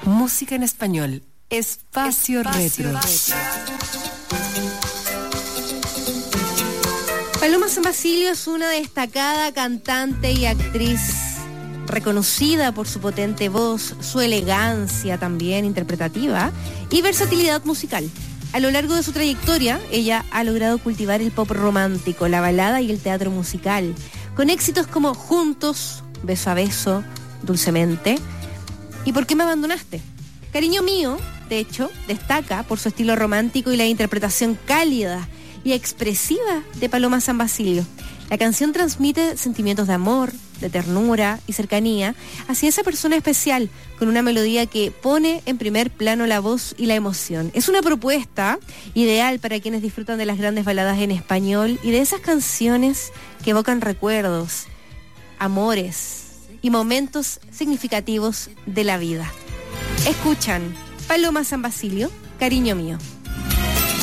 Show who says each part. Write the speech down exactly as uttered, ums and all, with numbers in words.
Speaker 1: Música en español. Espacio, Espacio Retro. Retro.
Speaker 2: Paloma San Basilio es una destacada cantante y actriz reconocida por su potente voz, su elegancia también interpretativa y versatilidad musical. A lo largo de su trayectoria, ella ha logrado cultivar el pop romántico, la balada y el teatro musical, con éxitos como Juntos, Beso a Beso, Dulcemente y ¿Por qué me abandonaste? Cariño mío, de hecho, destaca por su estilo romántico y la interpretación cálida y expresiva de Paloma San Basilio. La canción transmite sentimientos de amor, de ternura y cercanía hacia esa persona especial, con una melodía que pone en primer plano la voz y la emoción. Es una propuesta ideal para quienes disfrutan de las grandes baladas en español y de esas canciones que evocan recuerdos, amores y momentos significativos de la vida. Escuchan Paloma San Basilio, Cariño mío.